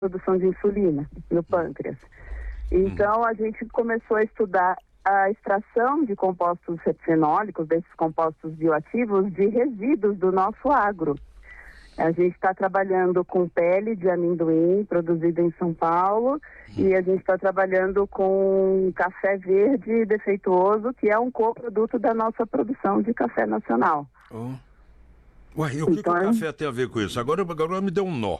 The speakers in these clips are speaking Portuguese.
produção de insulina no pâncreas. Então, a gente começou a estudar a extração de compostos fenólicos, desses compostos bioativos, de resíduos do nosso agro. A gente está trabalhando com pele de amendoim, produzida em São Paulo, e a gente está trabalhando com café verde defeituoso, que é um coproduto da nossa produção de café nacional. Ué, e o que o café tem a ver com isso? Agora me deu um nó.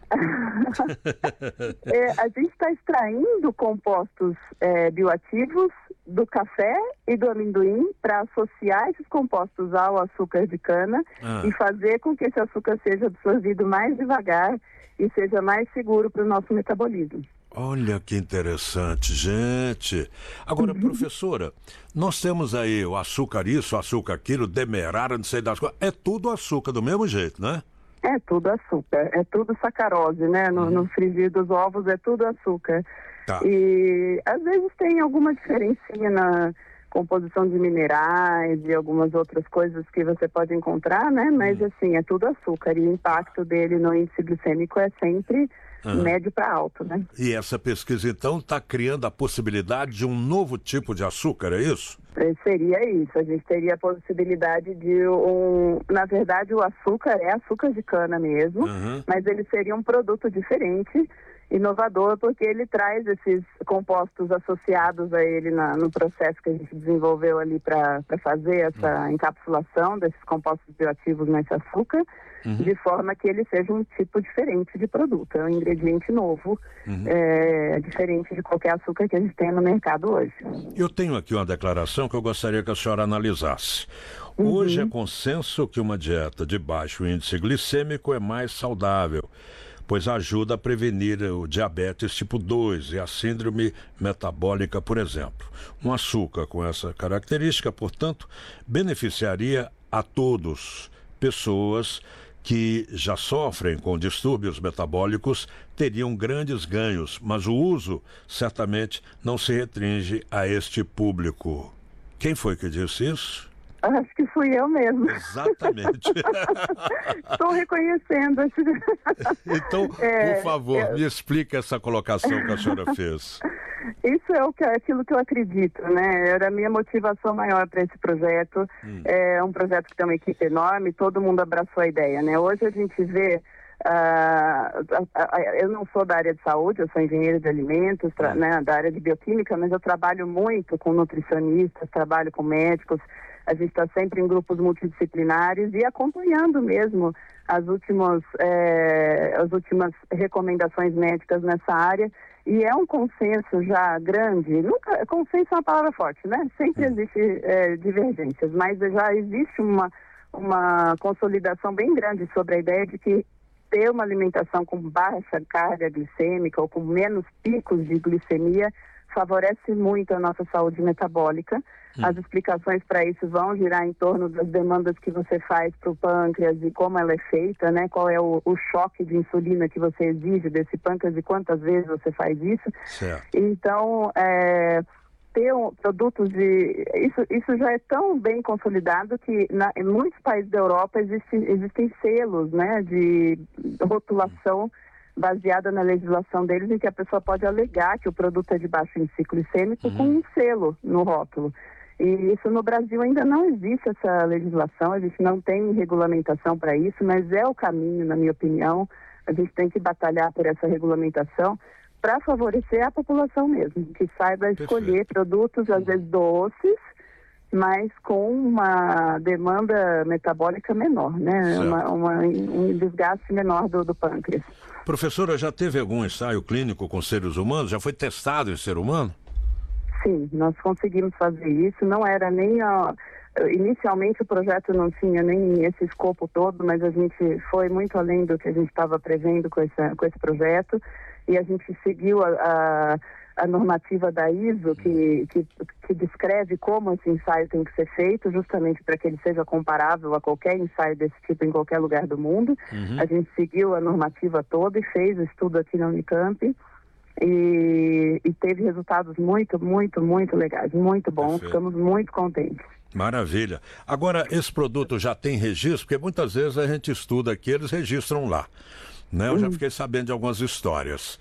A gente está extraindo compostos bioativos do café e do amendoim para associar esses compostos ao açúcar de cana e fazer com que esse açúcar seja absorvido mais devagar e seja mais seguro para o nosso metabolismo. Olha que interessante, gente. Agora, professora, nós temos aí o açúcar isso, o açúcar aquilo, demerara, não sei das coisas. É tudo açúcar do mesmo jeito, né? É tudo açúcar, é tudo sacarose, né? No frigir dos ovos é tudo açúcar. Tá. E às vezes tem alguma diferencinha na composição de minerais e algumas outras coisas que você pode encontrar, né? Mas assim, é tudo açúcar e o impacto dele no índice glicêmico é sempre médio para alto, né? E essa pesquisa, então, está criando a possibilidade de um novo tipo de açúcar, é isso? Seria isso, a gente teria a possibilidade de na verdade o açúcar é açúcar de cana mesmo, mas ele seria um produto diferente, inovador, porque ele traz esses compostos associados a ele no processo que a gente desenvolveu ali para fazer essa encapsulação desses compostos bioativos nesse açúcar, de forma que ele seja um tipo diferente de produto, é um ingrediente novo, diferente de qualquer açúcar que a gente tem no mercado hoje. Eu tenho aqui uma declaração que eu gostaria que a senhora analisasse. Hoje é consenso que uma dieta de baixo índice glicêmico é mais saudável, pois ajuda a prevenir o diabetes tipo 2 e a síndrome metabólica, por exemplo. Um açúcar com essa característica, portanto, beneficiaria a todos. Pessoas que já sofrem com distúrbios metabólicos teriam grandes ganhos, mas o uso certamente não se restringe a este público. Quem foi que disse isso? Acho que fui eu mesmo. Exatamente. Estou reconhecendo. Então, por favor, me explique essa colocação que a senhora fez. Isso é aquilo que eu acredito, né? Era a minha motivação maior para esse projeto. É um projeto que tem uma equipe enorme, todo mundo abraçou a ideia, né? Hoje a gente vê... eu não sou da área de saúde, eu sou engenheira de alimentos, né, da área de bioquímica, mas eu trabalho muito com nutricionistas, trabalho com médicos. A gente está sempre em grupos multidisciplinares e acompanhando mesmo as últimas recomendações médicas nessa área. E é um consenso já grande, consenso é uma palavra forte, né? Sempre existe divergências, mas já existe uma consolidação bem grande sobre a ideia de que ter uma alimentação com baixa carga glicêmica ou com menos picos de glicemia favorece muito a nossa saúde metabólica. As explicações para isso vão girar em torno das demandas que você faz para o pâncreas e como ela é feita, né? Qual é o choque de insulina que você exige desse pâncreas e quantas vezes você faz isso. Certo. Então, ter produtos de... Isso já é tão bem consolidado que em muitos países da Europa existem selos, né, de rotulação baseada na legislação deles, em que a pessoa pode alegar que o produto é de baixo índice glicêmico com um selo no rótulo. E isso no Brasil ainda não existe essa legislação, a gente não tem regulamentação para isso, mas é o caminho, na minha opinião. A gente tem que batalhar por essa regulamentação para favorecer a população mesmo, que saiba escolher produtos, às vezes doces, mas com uma demanda metabólica menor, né? Um desgaste menor do pâncreas. Professora, já teve algum ensaio clínico com seres humanos? Já foi testado em ser humano? Sim, nós conseguimos fazer isso. Não era nem inicialmente o projeto não tinha nem esse escopo todo, mas a gente foi muito além do que a gente estava prevendo com esse projeto, e a gente seguiu a normativa da ISO que descreve como esse ensaio tem que ser feito, justamente para que ele seja comparável a qualquer ensaio desse tipo em qualquer lugar do mundo. A gente seguiu a normativa toda e fez o estudo aqui na Unicamp e teve resultados muito, muito, muito legais, muito bons. Perfeito. Ficamos muito contentes. Maravilha. Agora, esse produto já tem registro? Porque muitas vezes a gente estuda aqui, eles registram lá, né? Eu já fiquei sabendo de algumas histórias.